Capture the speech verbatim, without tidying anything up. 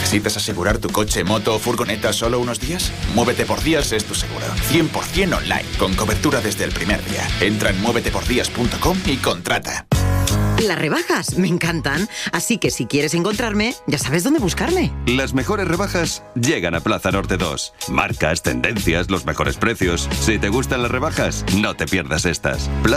¿Necesitas asegurar tu coche, moto o furgoneta solo unos días? Muévete por Días es tu seguro. cien por ciento online, con cobertura desde el primer día. Entra en muévete por días punto com y contrata. Las rebajas me encantan, así que si quieres encontrarme, ya sabes dónde buscarme. Las mejores rebajas llegan a Plaza Norte dos. Marcas, tendencias, los mejores precios. Si te gustan las rebajas, no te pierdas estas. Plaza